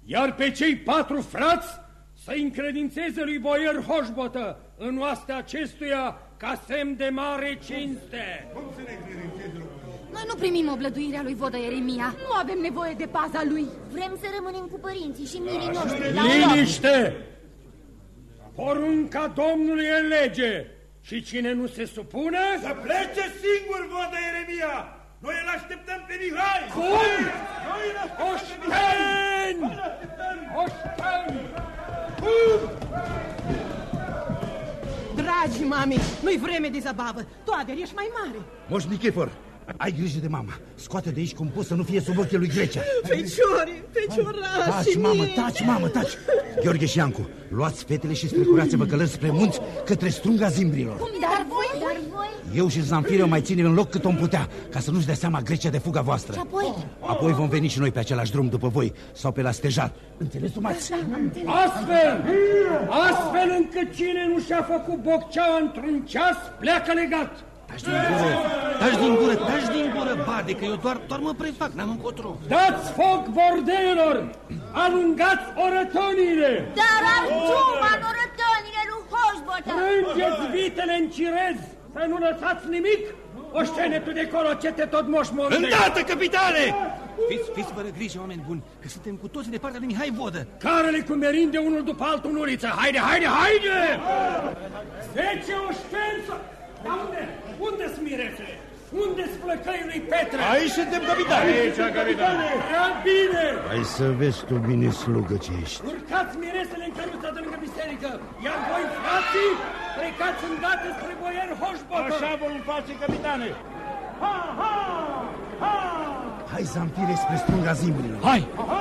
iar pe cei 4 frați să-i încredințeze lui boier Hoșbotă în oastea acestuia ca semn de mare cinste. Noi nu primim oblăduirea lui vodă Ieremia. Nu avem nevoie de paza lui. Vrem să rămânem cu părinții și mirii noștri. Liniște! Porunca Domnului e lege și cine nu se supune... Să plece singur vodă Ieremia! Noi îl așteptăm pe Mihai! Cum? Oșteni! Oșteni! Dragi mami, nu-i vreme de zabavă. Tu, Ader, ești mai mare. Moș Nichifor, ai grijă de mama. Scoate de aici cum poți să nu fie sub ochii lui Grecia. Feciorașii Taci, mamă, taci, mamă, taci. Gheorghe și Iancu, luați fetele și strecurați-vă călări spre munți, către strunga zimbrilor. Dar voi? Eu și Zanfire o mai ținem în loc cât o putea, ca să nu-și dea seama Grecia de fuga voastră. Și apoi? Apoi vom veni și noi pe același drum după voi, sau pe la stejar. Înțeles, Mați? Astfel încât cine nu și-a făcut bocceaua într-un ceas, pleacă legat. Taci din gură, bade, că eu doar mă prefac, n-am încotro. Dați foc bordelor, alungați orătonile. Dar arțuma în orătonile lui Hoșbotă. Prângeți vitele în cirez, să nu lăsați nimic. Oștene tu de acolo, ce te tot moșmorte. Îndată, capitane! Fiți fără grijă, oameni buni, că suntem cu toții de partea lui Mihai Vodă. Carele cu merinde unul după altul în uliță. Haide! 10 oșteni să... Dar unde-s mirețele? Unde-s flăcăii lui Petre? Aici suntem, capitane. Aici, capitane. Prea bine. Hai să vezi tu bine, slugă ce ești. Urcați mirețele în căruța de lângă biserică, iar voi, frații, plecați îndată spre boier Hoșbotă. Așa vom face, capitane. Hai, Zanfire, spre strunga zimbrilor. Hai!